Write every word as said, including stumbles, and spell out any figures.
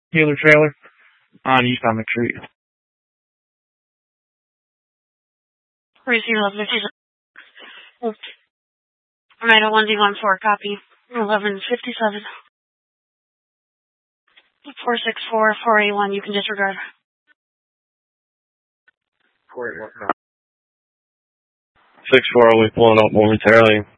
Healer trailer on East Comic Street. Receive eleven fifty-seven. nine oh one D one four, copy. eleven fifty-seven. four six four, four eight one, you can disregard. four eight one. six four, we'll be pulling up momentarily.